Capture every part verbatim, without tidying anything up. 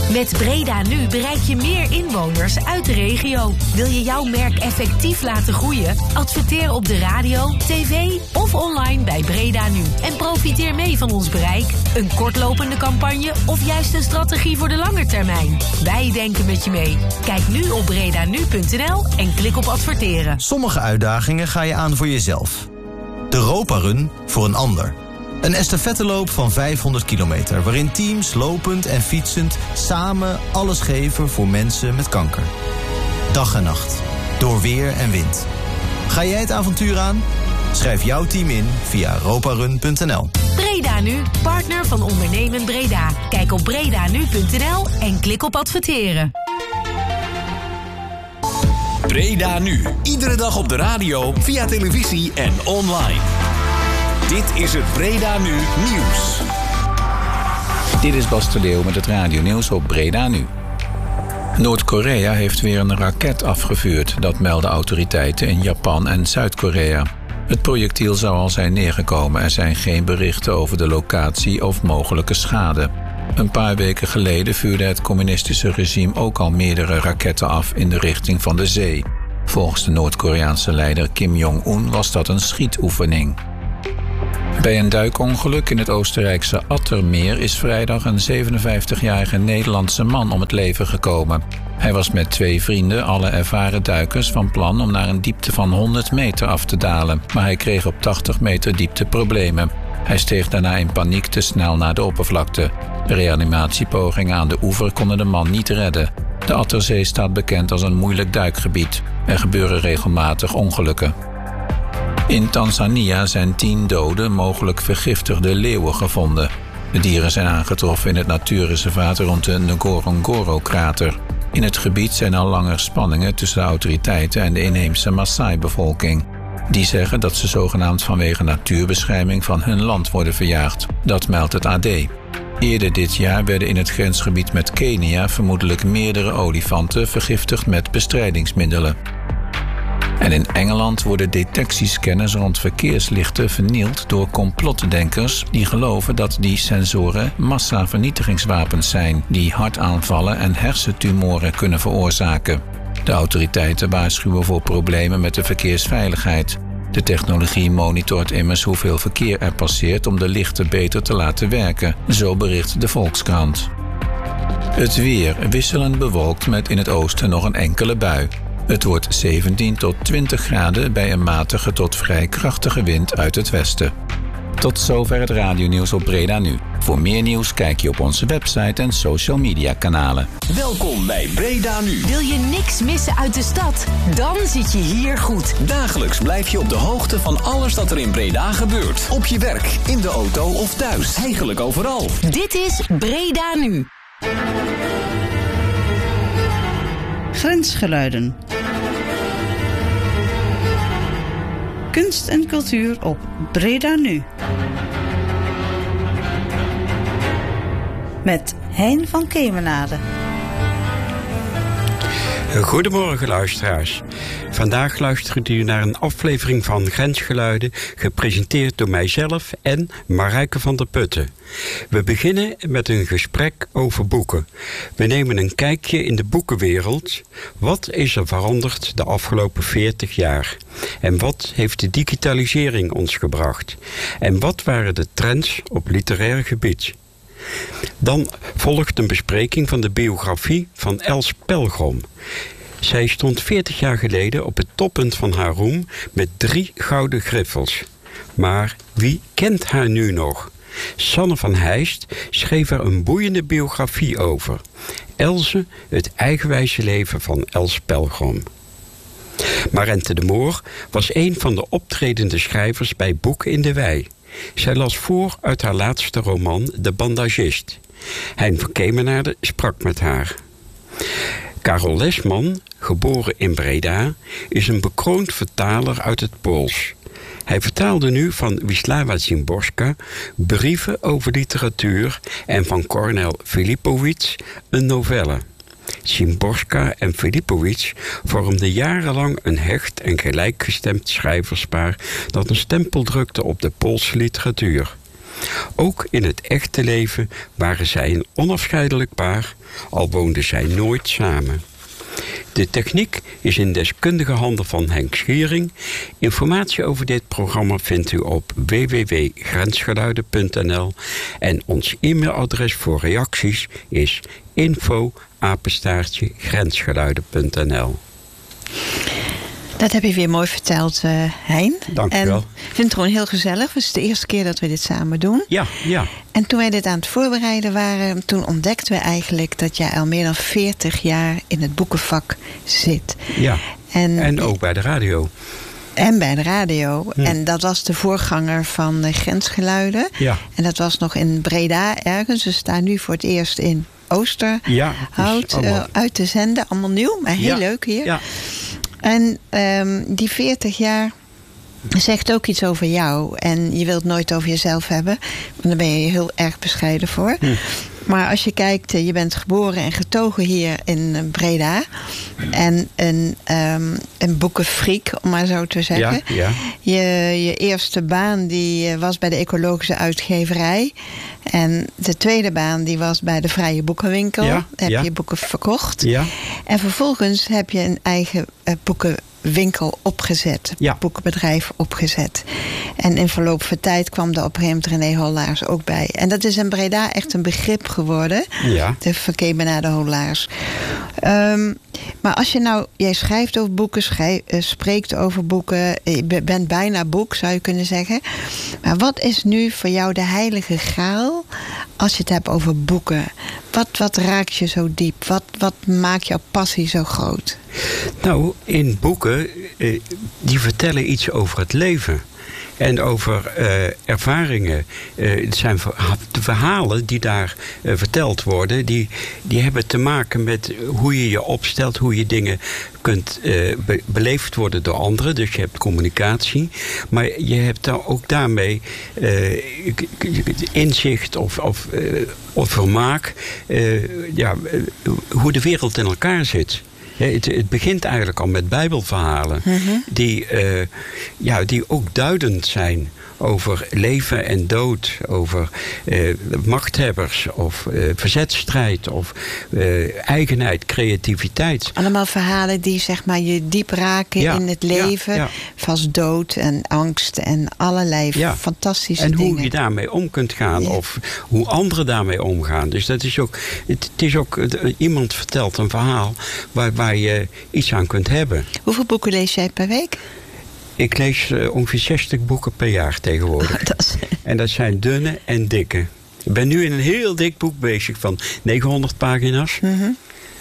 Met Breda Nu bereik je meer inwoners uit de regio. Wil je jouw merk effectief laten groeien? Adverteer op de radio, tv of online bij Breda Nu. En profiteer mee van ons bereik. Een kortlopende campagne of juist een strategie voor de lange termijn. Wij denken met je mee. Kijk nu op bredanu punt n l en klik op adverteren. Sommige uitdagingen ga je aan voor jezelf. De Europa Run voor een ander. Een estafetteloop van vijfhonderd kilometer... waarin teams lopend en fietsend samen alles geven voor mensen met kanker. Dag en nacht, door weer en wind. Ga jij het avontuur aan? Schrijf jouw team in via europarun punt n l. Breda Nu, partner van Ondernemen Breda. Kijk op bredanu punt n l en klik op adverteren. Breda Nu, iedere dag op de radio, via televisie en online. Dit is het Breda Nu Nieuws. Dit is Bas de Leeuw met het radionieuws op Breda Nu. Noord-Korea heeft weer een raket afgevuurd. Dat melden autoriteiten in Japan en Zuid-Korea. Het projectiel zou al zijn neergekomen. Er zijn geen berichten over de locatie of mogelijke schade. Een paar weken geleden vuurde het communistische regime ook al meerdere raketten af in de richting van de zee. Volgens de Noord-Koreaanse leider Kim Jong-un was dat een schietoefening. Bij een duikongeluk in het Oostenrijkse Attermeer is vrijdag een zevenenvijftigjarige Nederlandse man om het leven gekomen. Hij was met twee vrienden, alle ervaren duikers, van plan om naar een diepte van honderd meter af te dalen, maar hij kreeg op tachtig meter diepte problemen. Hij steeg daarna in paniek te snel naar de oppervlakte. Reanimatiepogingen aan de oever konden de man niet redden. De Atterzee staat bekend als een moeilijk duikgebied. Er gebeuren regelmatig ongelukken. In Tanzania zijn tien dode, mogelijk vergiftigde leeuwen gevonden. De dieren zijn aangetroffen in het natuurreservaat rond de Ngorongoro-krater. In het gebied zijn al langer spanningen tussen de autoriteiten en de inheemse Maasai-bevolking. Die zeggen dat ze zogenaamd vanwege natuurbescherming van hun land worden verjaagd. Dat meldt het A D. Eerder dit jaar werden in het grensgebied met Kenia vermoedelijk meerdere olifanten vergiftigd met bestrijdingsmiddelen. En in Engeland worden detectiescanners rond verkeerslichten vernield door complotdenkers die geloven dat die sensoren massavernietigingswapens zijn die hartaanvallen en hersentumoren kunnen veroorzaken. De autoriteiten waarschuwen voor problemen met de verkeersveiligheid. De technologie monitort immers hoeveel verkeer er passeert om de lichten beter te laten werken, zo bericht de Volkskrant. Het weer wisselend bewolkt met in het oosten nog een enkele bui. Het wordt zeventien tot twintig graden bij een matige tot vrij krachtige wind uit het westen. Tot zover het radionieuws op Breda Nu. Voor meer nieuws kijk je op onze website en social media kanalen. Welkom bij Breda Nu. Wil je niks missen uit de stad? Dan zit je hier goed. Dagelijks blijf je op de hoogte van alles dat er in Breda gebeurt. Op je werk, in de auto of thuis. Eigenlijk overal. Dit is Breda Nu. Grensgeluiden. Kunst en cultuur op Breda Nu. Met Hein van Kemenade. Goedemorgen luisteraars. Vandaag luistert u naar een aflevering van Grensgeluiden, gepresenteerd door mijzelf en Marijke van der Putten. We beginnen met een gesprek over boeken. We nemen een kijkje in de boekenwereld. Wat is er veranderd de afgelopen veertig jaar? En wat heeft de digitalisering ons gebracht? En wat waren de trends op literair gebied? Dan volgt een bespreking van de biografie van Els Pelgrom. Zij stond veertig jaar geleden op het toppunt van haar roem met drie gouden griffels. Maar wie kent haar nu nog? Sanne van Heijst schreef er een boeiende biografie over. Else, het eigenwijze leven van Els Pelgrom. Marente de Moor was een van de optredende schrijvers bij Boeken in de Wei. Zij las voor uit haar laatste roman De Bandagist. Hein van Kemenade sprak met haar. Karel Lesman, geboren in Breda, is een bekroond vertaler uit het Pools. Hij vertaalde nu van Wisława Szymborska brieven over literatuur en van Kornel Filipowicz een novelle. Szymborska en Filipowicz vormden jarenlang een hecht en gelijkgestemd schrijverspaar dat een stempel drukte op de Poolse literatuur. Ook in het echte leven waren zij een onafscheidelijk paar, al woonden zij nooit samen. De techniek is in deskundige handen van Henk Schiering. Informatie over dit programma vindt u op w w w punt grensgeluiden punt n l en ons e-mailadres voor reacties is info apenstaartje grensgeluiden punt n l. Dat heb je weer mooi verteld, uh, Hein. Dank je wel. En ik vind het gewoon heel gezellig. Het is de eerste keer dat we dit samen doen. Ja, ja. En toen wij dit aan het voorbereiden waren, toen ontdekten we eigenlijk dat jij al meer dan veertig jaar in het boekenvak zit. Ja, en, en ook bij de radio. En bij de radio. Hm. En dat was de voorganger van de Grensgeluiden. Ja. En dat was nog in Breda ergens. We staan nu voor het eerst in Oosterhout ja, dus uh, uit te zenden. Allemaal nieuw, maar heel ja. leuk hier. Ja. En um, die veertig jaar zegt ook iets over jou. En je wilt nooit over jezelf hebben. Want daar ben je heel erg bescheiden voor. Hm. Maar als je kijkt, je bent geboren en getogen hier in Breda. En een, um, een boekenfreak, om maar zo te zeggen. Ja, ja. Je, je eerste baan die was bij de Ecologische Uitgeverij. En de tweede baan die was bij de Vrije Boekenwinkel. Ja, Daar heb ja. je boeken verkocht. Ja. En vervolgens heb je een eigen uh, boekenwinkel opgezet. Ja. Boekenbedrijf opgezet. En in verloop van tijd kwam er op een gegeven moment René Hollaars ook bij. En dat is in Breda echt een begrip geworden. Ja. De verkeer naar de Hollaars. Um, maar als je nou, jij schrijft over boeken, schrijf, uh, spreekt over boeken. Je bent bijna boek, zou je kunnen zeggen. Maar wat is nu voor jou de heilige graal als je het hebt over boeken? Wat, wat raakt je zo diep? Wat, wat maakt jouw passie zo groot? Nou, in boeken, eh, die vertellen iets over het leven. En over uh, ervaringen. Uh, het zijn verha- de verhalen die daar uh, verteld worden. Die, die hebben te maken met hoe je je opstelt. Hoe je dingen kunt uh, be- beleefd worden door anderen. Dus je hebt communicatie. Maar je hebt dan ook daarmee uh, inzicht of, of, uh, of vermaak. Uh, ja, uh, hoe de wereld in elkaar zit. Ja, het, het begint eigenlijk al met bijbelverhalen. Mm-hmm. Die, uh, ja, die ook duidend zijn over leven en dood. Over uh, machthebbers of uh, verzetstrijd of uh, eigenheid, creativiteit. Allemaal verhalen die zeg maar je diep raken ja, in het leven. Ja, ja. Vast dood en angst en allerlei ja. fantastische en dingen. En hoe je daarmee om kunt gaan. Ja. Of hoe anderen daarmee omgaan. Dus dat is ook, het, het is ook, uh, iemand vertelt een verhaal waar, waar je iets aan kunt hebben. Hoeveel boeken lees jij per week? Ik lees uh, ongeveer zestig boeken per jaar tegenwoordig. Oh, dat is... En dat zijn dunne en dikke. Ik ben nu in een heel dik boek bezig van negenhonderd pagina's. Mm-hmm.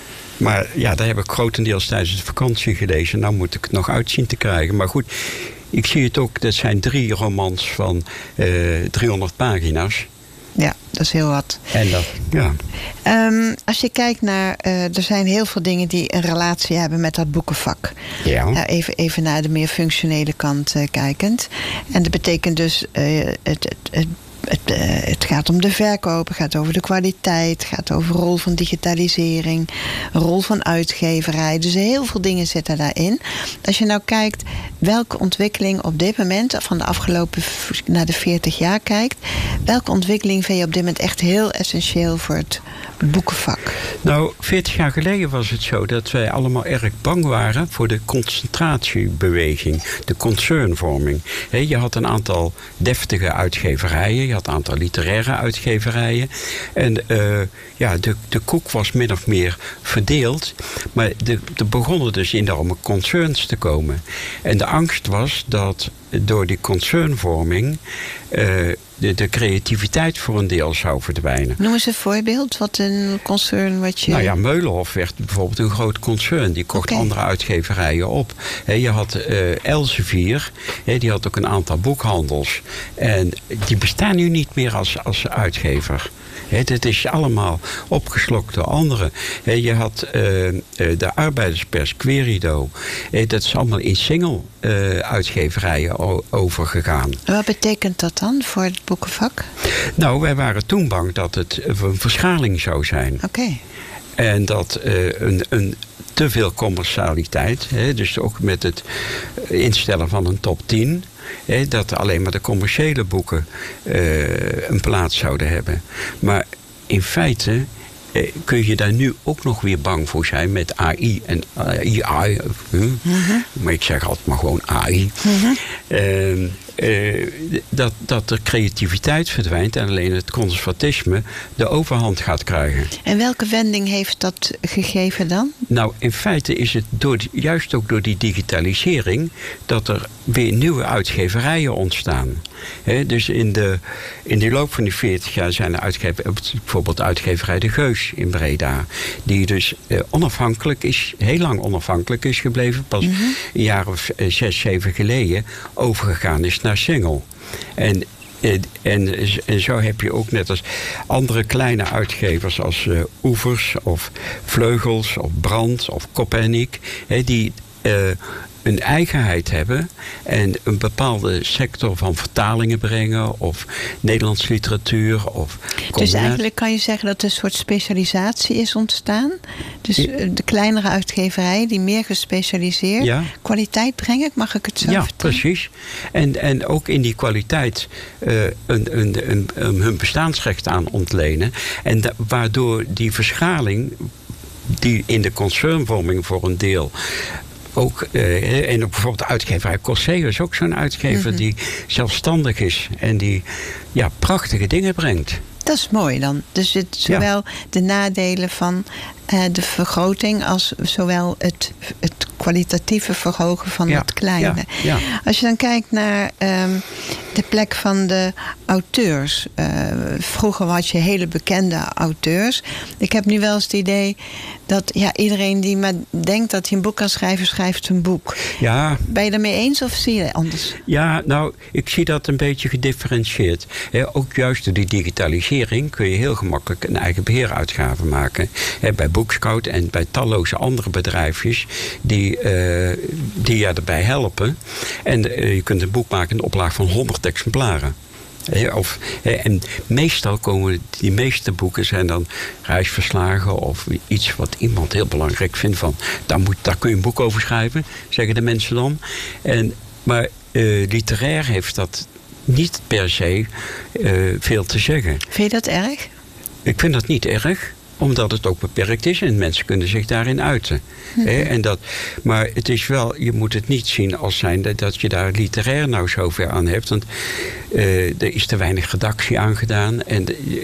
Maar ja, daar heb ik grotendeels tijdens de vakantie gelezen. Nou moet ik het nog uitzien te krijgen. Maar goed, ik zie het ook. Dat zijn drie romans van uh, driehonderd pagina's. Ja, dat is heel wat. En dat, ja. Um, als je kijkt naar, uh, er zijn heel veel dingen die een relatie hebben met dat boekenvak. Ja. Uh, even, even naar de meer functionele kant uh, kijkend. En dat betekent dus uh, het, het, het Het, uh, het gaat om de verkoop, het gaat over de kwaliteit, het gaat over de rol van digitalisering, een rol van uitgeverij. Dus heel veel dingen zitten daarin. Als je nou kijkt welke ontwikkeling op dit moment, van de afgelopen naar de veertig jaar kijkt, welke ontwikkeling vind je op dit moment echt heel essentieel voor het boekenvak? Nou, veertig jaar geleden was het zo dat wij allemaal erg bang waren voor de concentratiebeweging, de concernvorming. He, je had een aantal deftige uitgeverijen, je had een aantal literaire uitgeverijen. En uh, ja, de, de koek was min of meer verdeeld. Maar er begonnen dus enorme concerns te komen. En de angst was dat door die concernvorming uh, de, de creativiteit voor een deel zou verdwijnen. Noem eens een voorbeeld. Wat een concern wat je... Nou ja, Meulenhof werd bijvoorbeeld een groot concern. Die kocht okay. andere uitgeverijen op. He, je had uh, Elsevier. He, die had ook een aantal boekhandels. En die bestaan nu niet meer als, als uitgever. He, dit is allemaal opgeslokt door anderen. He, je had uh, uh, de arbeiderspers Querido. He, dat is allemaal in single uh, uitgeverijen o- overgegaan. Wat betekent dat dan voor het boekenvak? Nou, wij waren toen bang dat het een verschaling zou zijn. Oké. Okay. En dat uh, een, een te veel commercialiteit, hè, dus ook met het instellen van een top tien... Hè, dat alleen maar de commerciële boeken uh, een plaats zouden hebben. Maar in feite uh, kun je daar nu ook nog weer bang voor zijn met A I en A I. Huh? Mm-hmm. Maar ik zeg altijd maar gewoon A I. Mm-hmm. Uh, Uh, dat, dat de creativiteit verdwijnt en alleen het conservatisme de overhand gaat krijgen. En welke wending heeft dat gegeven dan? Nou, in feite is het door, juist ook door die digitalisering dat er weer nieuwe uitgeverijen ontstaan. He, dus in de, in de loop van die veertig jaar zijn er uitgever, bijvoorbeeld uitgeverij De Geus in Breda, die dus uh, onafhankelijk is, heel lang onafhankelijk is gebleven, pas mm-hmm. een jaar of uh, zes, zeven geleden overgegaan is naar Singel. En En, en zo heb je ook net als andere kleine uitgevers als uh, Oevers of Vleugels of Brand of Copernic, hè, die uh, een eigenheid hebben en een bepaalde sector van vertalingen brengen of Nederlands literatuur. Of dus eigenlijk kan je zeggen dat er een soort specialisatie is ontstaan. Dus de kleinere uitgeverijen die meer gespecialiseerd ja. kwaliteit brengen, mag ik het zo ja, vertellen? Ja, precies. En, en ook in die kwaliteit uh, een, een, een, een, hun bestaansrecht aan ontlenen. En da, waardoor die verschaling die in de concernvorming voor een deel ook, uh, en ook bijvoorbeeld de uitgeverij Corseo is ook zo'n uitgever mm-hmm. die zelfstandig is en die ja, prachtige dingen brengt. Dat is mooi dan. Dus het, zowel ja. de nadelen van uh, de vergroting als zowel het, het kwalitatieve verhogen van ja. het kleine. Ja. Ja. Als je dan kijkt naar um, de plek van de auteurs. Uh, vroeger had je hele bekende auteurs. Ik heb nu wel eens het idee dat ja, iedereen die maar denkt dat hij een boek kan schrijven, schrijft een boek. Ja. Ben je daarmee eens of zie je dat anders? Ja, nou, ik zie dat een beetje gedifferentieerd. He, ook juist door die digitalisering kun je heel gemakkelijk een eigen beheeruitgave maken. He, bij Bookscout en bij talloze andere bedrijfjes die, uh, die je erbij helpen. En uh, je kunt een boek maken in een oplaag van honderd exemplaren. He, of, he, en meestal komen die meeste boeken zijn dan reisverslagen of iets wat iemand heel belangrijk vindt van daar, moet, daar kun je een boek over schrijven, zeggen de mensen dan. En, maar uh, literair heeft dat niet per se uh, veel te zeggen. Vind je dat erg? Ik vind dat niet erg, omdat het ook beperkt is en mensen kunnen zich daarin uiten. Mm-hmm. He, en dat, maar het is wel, je moet het niet zien als zijnde dat je daar literair nou zoveel aan hebt. Want uh, er is te weinig redactie aan gedaan. En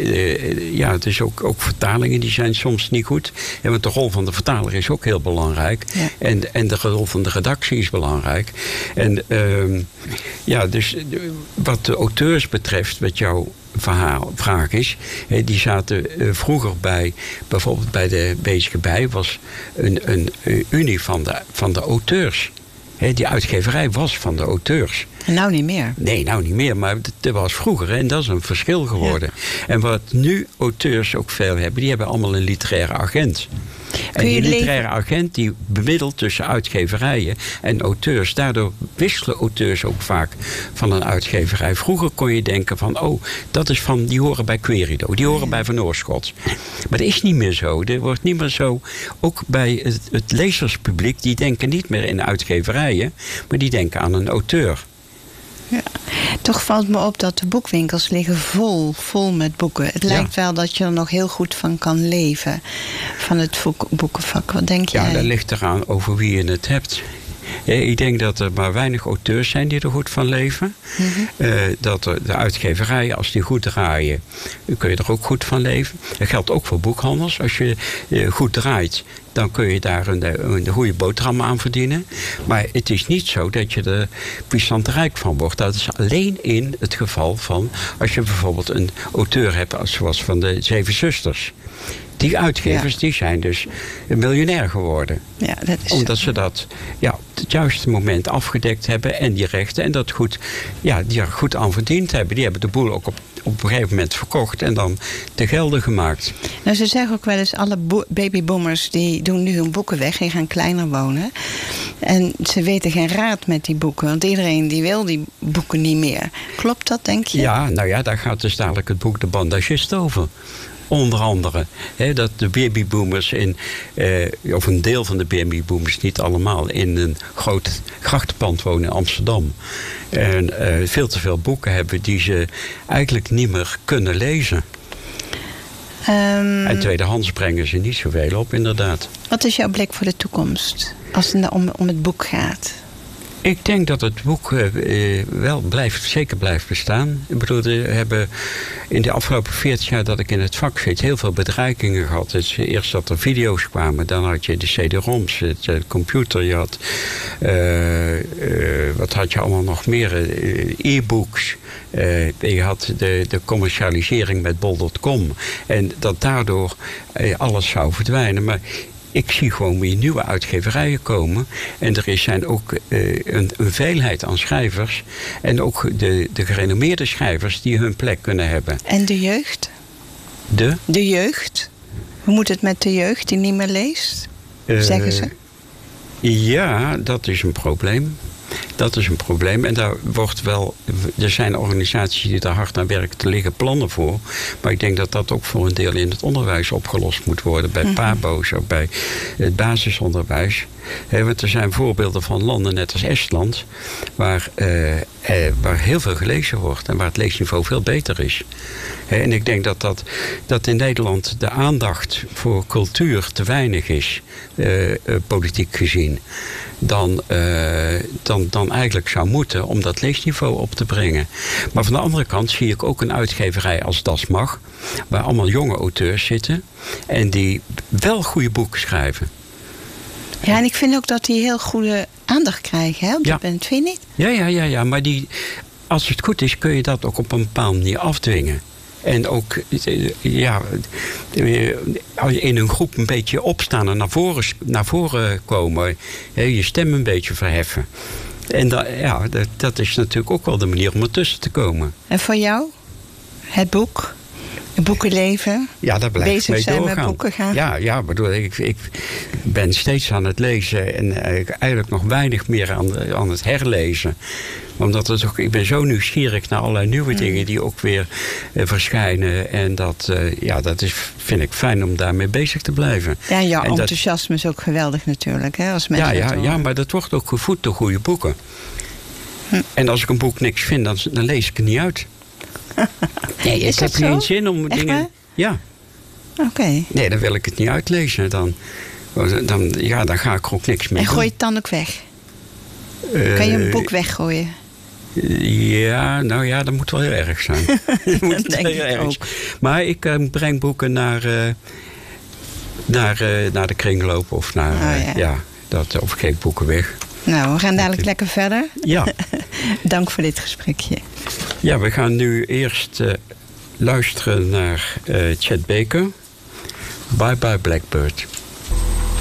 uh, ja, het is ook, ook vertalingen die zijn soms niet goed. Ja, want de rol van de vertaler is ook heel belangrijk. Ja. En, en de rol van de redactie is belangrijk. En uh, ja, dus wat de auteurs betreft, wat jouw verhaal, vraag is. He, die zaten uh, vroeger bij, bijvoorbeeld bij de Bezige Bij, was een, een, een unie van de, van de auteurs. He, die uitgeverij was van de auteurs. En nou niet meer? Nee, nou niet meer, maar dat was vroeger. Hè, en dat is een verschil geworden. Ja. En wat nu auteurs ook veel hebben, die hebben allemaal een literaire agent. En die literaire agent die bemiddelt tussen uitgeverijen en auteurs. Daardoor wisselen auteurs ook vaak van een uitgeverij. Vroeger kon je denken van, oh, dat is van, die horen bij Querido, die horen bij Van Oorschot. Maar dat is niet meer zo. Er wordt niet meer zo, ook bij het, het lezerspubliek, die denken niet meer in uitgeverijen, maar die denken aan een auteur. Ja. Toch valt me op dat de boekwinkels liggen vol, vol met boeken. Het lijkt ja. wel dat je er nog heel goed van kan leven. Van het boekenvak. Wat denk jij? Ja, dat ligt eraan over wie je het hebt. Ik denk dat er maar weinig auteurs zijn die er goed van leven. Mm-hmm. Uh, dat er de uitgeverijen, als die goed draaien, kun je er ook goed van leven. Dat geldt ook voor boekhandels. Als je uh, goed draait, dan kun je daar een, een goede boterham aan verdienen. Maar het is niet zo dat je er puissant rijk van wordt. Dat is alleen in het geval van, als je bijvoorbeeld een auteur hebt, zoals van de Zeven Zusters. Die uitgevers ja. die zijn dus een miljonair geworden. Ja, dat is Omdat zo. ze dat ja, op het juiste moment afgedekt hebben en die rechten en dat goed, ja, die er goed aan verdiend hebben. Die hebben de boel ook op, op een gegeven moment verkocht en dan te gelden gemaakt. Nou, ze zeggen ook wel eens, alle bo- babyboomers die doen nu hun boeken weg en gaan kleiner wonen. En ze weten geen raad met die boeken, want iedereen die wil die boeken niet meer. Klopt dat, denk je? Ja, nou ja, daar gaat dus dadelijk het boek De Bandagist over. Onder andere hè, dat de babyboomers in, eh, of een deel van de babyboomers, niet allemaal, in een groot grachtenpand wonen in Amsterdam. En eh, veel te veel boeken hebben die ze eigenlijk niet meer kunnen lezen. Um, en tweedehands brengen ze niet zoveel op, inderdaad. Wat is jouw blik voor de toekomst als het om, om het boek gaat? Ik denk dat het boek uh, wel blijft, zeker blijft bestaan. Ik bedoel, we hebben in de afgelopen veertig jaar dat ik in het vak zit heel veel bedreigingen gehad. Dus eerst dat er video's kwamen, dan had je de C D-ROMs, de computer, je had, uh, uh, wat had je allemaal nog meer, uh, e-books. Uh, je had de, de commercialisering met bol punt com. En dat daardoor uh, alles zou verdwijnen. Maar ik zie gewoon weer nieuwe uitgeverijen komen. En er zijn ook uh, een, een veelheid aan schrijvers. En ook de, de gerenommeerde schrijvers die hun plek kunnen hebben. En de jeugd? De? De jeugd. Hoe moet het met de jeugd die niet meer leest? Uh, zeggen ze. Ja, dat is een probleem. Dat is een probleem. En daar wordt wel, er zijn organisaties die daar hard aan werken, er liggen plannen voor. Maar ik denk dat dat ook voor een deel in het onderwijs opgelost moet worden. Bij mm-hmm. pabo's of bij het basisonderwijs. He, want er zijn voorbeelden van landen, net als Estland, waar, uh, eh, waar heel veel gelezen wordt en waar het leesniveau veel beter is. He, en ik denk dat, dat, dat in Nederland de aandacht voor cultuur te weinig is, uh, uh, politiek gezien, dan, uh, dan, dan eigenlijk zou moeten om dat leesniveau op te brengen. Maar van de andere kant zie ik ook een uitgeverij als Das Mag, waar allemaal jonge auteurs zitten en die wel goede boeken schrijven. Ja, en ik vind ook dat die heel goede aandacht krijgen, hè, op dit moment, vind je niet? Ja, ja, ja, ja, maar die, als het goed is kun je dat ook op een bepaalde manier afdwingen. En ook, ja, in een groep een beetje opstaan en naar voren, naar voren komen. Je stem een beetje verheffen. En dat, ja, dat, dat is natuurlijk ook wel de manier om ertussen te komen. En voor jou? Het boek? Het boekenleven? Ja, daar blijf bezig ik mee zijn doorgaan. Met boeken gaan? Ja, ja bedoel, ik, ik ben steeds aan het lezen en eigenlijk nog weinig meer aan, aan het herlezen. Omdat het ook, ik ben zo nieuwsgierig naar allerlei nieuwe mm. dingen die ook weer uh, verschijnen. En dat, uh, ja, dat is, vind ik fijn om daarmee bezig te blijven. Ja, jouw en enthousiasme dat, is ook geweldig natuurlijk. Hè, als mensen ja, ja, ja, maar dat wordt ook gevoed door goede boeken. Hm. En als ik een boek niks vind, dan, dan lees ik het niet uit. Nee, ik heb geen zin om Echt dingen... Waar? Ja. Oké. Okay. Nee, dan wil ik het niet uitlezen. Dan, dan, ja, dan ga ik er ook niks mee En doen. gooi je het dan ook weg? Uh, kan je een boek weggooien? Ja, nou ja, dat moet wel heel erg zijn. dat moet dat denk heel ik erg. ook. Maar ik uh, breng boeken naar, uh, naar, uh, naar de kringloop of naar... Uh, oh, ja. ja, dat, of ik geef boeken weg. Nou, we gaan dadelijk okay. lekker verder. Ja. Dank voor dit gesprekje. Ja, we gaan nu eerst uh, luisteren naar uh, Chet Baker. Bye Bye Blackbird.